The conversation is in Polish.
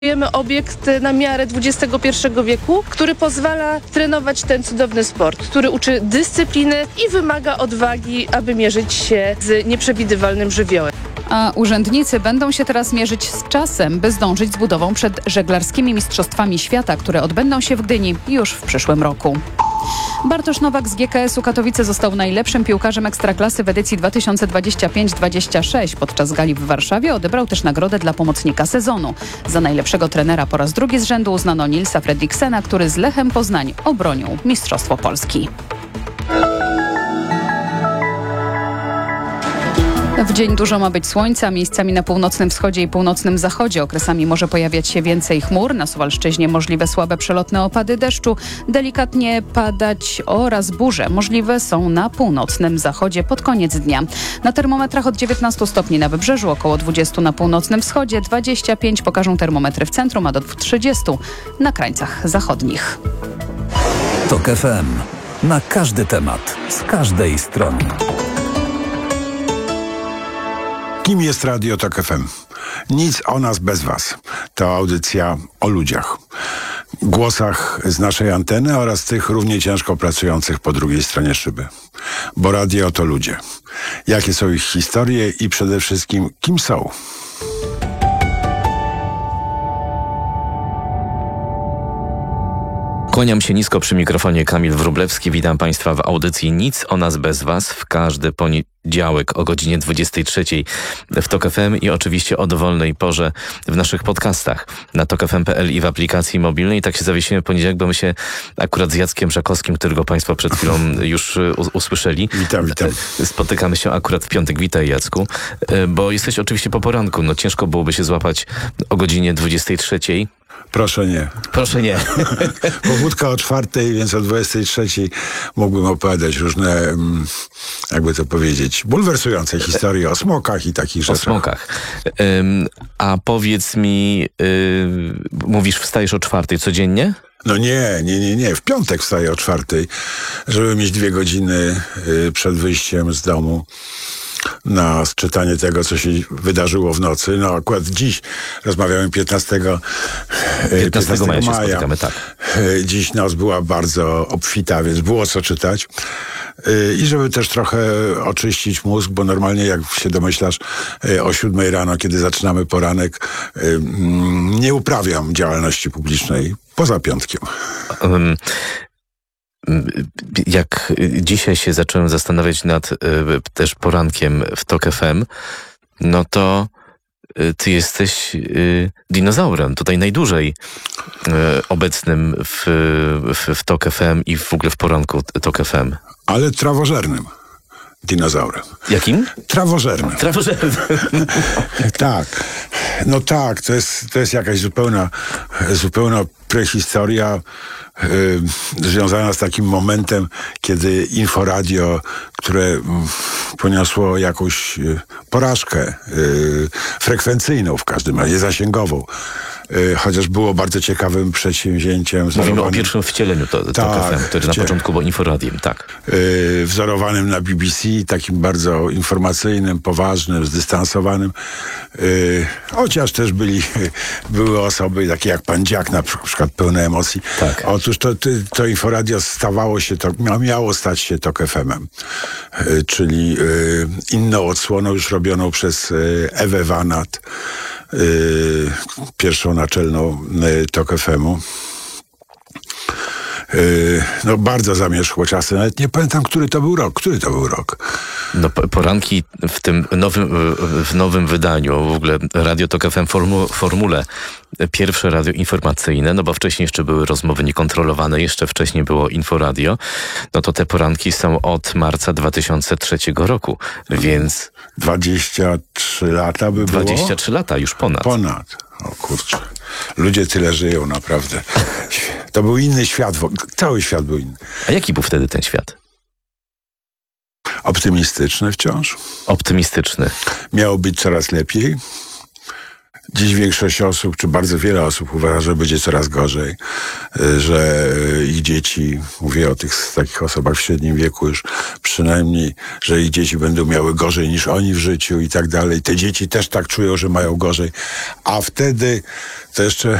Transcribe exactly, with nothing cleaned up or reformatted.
Budujemy obiekt na miarę dwudziestego pierwszego wieku, który pozwala trenować ten cudowny sport, który uczy dyscypliny i wymaga odwagi, aby mierzyć się z nieprzewidywalnym żywiołem. A urzędnicy będą się teraz mierzyć z czasem, by zdążyć z budową przed żeglarskimi mistrzostwami świata, które odbędą się w Gdyni już w przyszłym roku. Bartosz Nowak z G K S-u Katowice został najlepszym piłkarzem Ekstraklasy w edycji dwa tysiące dwudziestej piątej dwudziestej szóstej. Podczas gali w Warszawie odebrał też nagrodę dla pomocnika sezonu. Za najlepszego trenera po raz drugi z rzędu uznano Nilsa Fredriksena, który z Lechem Poznań obronił Mistrzostwo Polski. W dzień dużo ma być słońca, miejscami na północnym wschodzie i północnym zachodzie. Okresami może pojawiać się więcej chmur, na Suwalszczyźnie możliwe słabe przelotne opady deszczu, delikatnie padać oraz burze. Możliwe są na północnym zachodzie pod koniec dnia. Na termometrach od dziewiętnastu stopni na wybrzeżu, około dwudziestu na północnym wschodzie, dwadzieścia pięć pokażą termometry w centrum, a do trzydziestu na krańcach zachodnich. Tok F M. Na każdy temat, z każdej strony. Kim jest Radio Tok F M? Nic o nas bez was. To audycja o ludziach. Głosach z naszej anteny oraz tych równie ciężko pracujących po drugiej stronie szyby. Bo radio to ludzie. Jakie są ich historie i przede wszystkim kim są? Kłaniam się nisko przy mikrofonie, Kamil Wróblewski. Witam Państwa w audycji Nic o nas bez was w każdy poniedziałek o godzinie dwudziestej trzeciej w Tok F M i oczywiście o dowolnej porze w naszych podcastach na tok f m kropka p l i w aplikacji mobilnej. Tak się zawiesimy w poniedziałek, bo my się akurat z Jackiem Żakowskim, którego Państwo przed chwilą już usłyszeli. Witam, witam. Spotykamy się akurat w piątek. Witaj, Jacku. Bo jesteś oczywiście po poranku. No ciężko byłoby się złapać o godzinie dwudziestej trzeciej. Proszę nie. Proszę nie. Powódka o czwartej, więc o dwudziestej trzeciej mógłbym opowiadać różne, jakby to powiedzieć, bulwersujące historie o smokach i takich rzeczach. O smokach. Ym, a powiedz mi, yy, mówisz, wstajesz o czwartej codziennie? No nie, nie, nie, nie. W piątek wstaję o czwartej, żeby mieć dwie godziny yy, przed wyjściem z domu na czytanie tego, co się wydarzyło w nocy. No akurat dziś rozmawiamy piętnastego maja. Się spotykamy, tak. Dziś noc była bardzo obfita, więc było co czytać. I żeby też trochę oczyścić mózg, bo normalnie, jak się domyślasz, o siódmej rano, kiedy zaczynamy poranek, nie uprawiam działalności publicznej poza piątkiem. Um. Jak dzisiaj się zacząłem zastanawiać nad y, też porankiem w Tok F M, no to y, ty jesteś y, dinozaurem, tutaj najdłużej y, obecnym w, w, w Tok F M i w ogóle w poranku Tok F M. Ale trawożernym dinozaurem. Jakim? Trawożernym. Trawożernym. Tak. No tak, to jest, to jest jakaś zupełna, zupełna prehistoria yy, związana z takim momentem, kiedy Inforadio, które y, poniosło jakąś y, porażkę y, frekwencyjną, w każdym razie zasięgową, y, chociaż było bardzo ciekawym przedsięwzięciem. Mówimy o pierwszym wcieleniu to, tak, Tok F M, który na początku był Inforadiem, tak. Yy, wzorowanym na B B C, takim bardzo informacyjnym, poważnym, zdystansowanym. Yy, chociaż też byli, były osoby takie jak pan Dziak, na przykład pełne emocji. Tak. Otóż to, to Inforadio stawało się, to miało stać się Tok F M-em. Yy, czyli yy, inną odsłoną już robioną przez yy, Ewę Wanat, yy, pierwszą naczelną yy, Tok F M-u. Yy, no bardzo zamierzchło czasy. Nawet nie pamiętam, który to był rok. Który to był rok? No poranki w tym nowym, w nowym wydaniu, w ogóle Radio Tok F M formu, formule pierwsze radio informacyjne, no bo wcześniej jeszcze były rozmowy niekontrolowane, jeszcze wcześniej było Inforadio, no to te poranki są od marca dwa tysiące trzeciego roku, więc... dwadzieścia trzy lata by było? dwadzieścia trzy lata, już ponad. Ponad. O kurczę. Ludzie tyle żyją, naprawdę. To był inny świat. Cały świat był inny. A jaki był wtedy ten świat? Optymistyczny wciąż. Optymistyczny. Miało być coraz lepiej. Dziś większość osób, czy bardzo wiele osób uważa, że będzie coraz gorzej, że ich dzieci, mówię o tych takich osobach w średnim wieku już przynajmniej, że ich dzieci będą miały gorzej niż oni w życiu i tak dalej. Te dzieci też tak czują, że mają gorzej. A wtedy to jeszcze